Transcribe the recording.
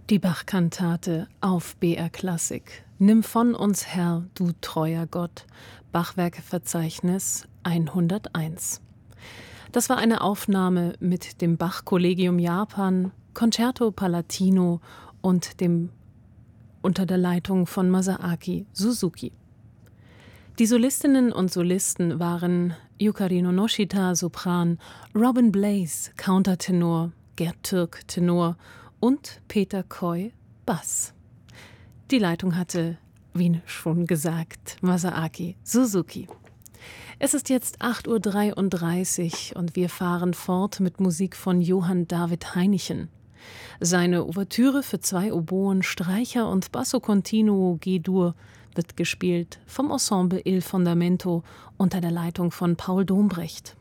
Die Bach-Kantate auf BR Klassik. Nimm von uns Herr, du treuer Gott. Bachwerkeverzeichnis 101. Das war eine Aufnahme mit dem Bach-Kollegium Japan, Concerto Palatino und dem unter der Leitung von Masaaki Suzuki. Die Solistinnen und Solisten waren Yukari Noshita, Sopran, Robin Blaze, Countertenor, Gerd Türk, Tenor und Peter Coy, Bass. Die Leitung hatte, wie schon gesagt, Masaaki Suzuki. Es ist jetzt 8:33 Uhr und wir fahren fort mit Musik von Johann David Heinichen. Seine Ouvertüre für 2 Oboen, Streicher und Basso Continuo G-Dur wird gespielt vom Ensemble Il Fondamento unter der Leitung von Paul Dombrecht.